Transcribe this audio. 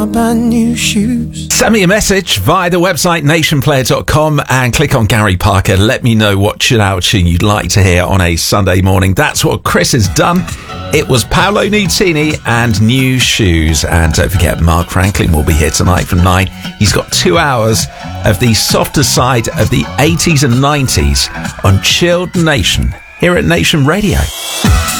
brand new shoes. Send me a message via the website nationplayer.com and click on Gary Parker. Let me know what chill out tune you'd like to hear on a Sunday morning. That's what Chris has done. It was Paolo Nutini and New Shoes. And don't forget, Mark Franklin will be here tonight from 9. He's got 2 hours of the softer side of the 80s and 90s on Chilled Nation here at Nation Radio.